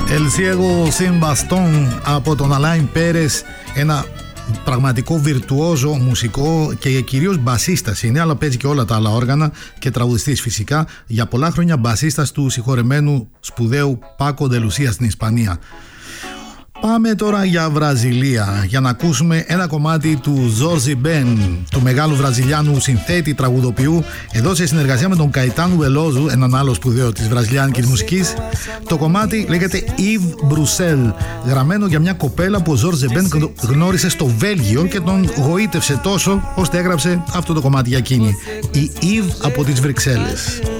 El Ciego Sin Bastón από τον Αλάιν Πέρες, ένα πραγματικό βιρτουόζο μουσικό και κυρίως μπασίστας είναι, αλλά παίζει και όλα τα άλλα όργανα και τραγουδιστής φυσικά. Για πολλά χρόνια μπασίστας του συγχωρεμένου σπουδαίου Πάκο ντε Λουσία στην Ισπανία. Πάμε τώρα για Βραζιλία για να ακούσουμε ένα κομμάτι του Ζόρζι Μπεν, του μεγάλου βραζιλιάνου συνθέτη τραγουδοποιού, εδώ σε συνεργασία με τον Καϊτάνου Βελόζου, έναν άλλο σπουδαίο της βραζιλιάνικης μουσικής. Το κομμάτι λέγεται Yves Bruxelles, γραμμένο για μια κοπέλα που ο Ζόρζι Μπεν γνώρισε στο Βέλγιο και τον γοήτευσε τόσο ώστε έγραψε αυτό το κομμάτι για εκείνη. Η Yves από τις Βρυξέλλες.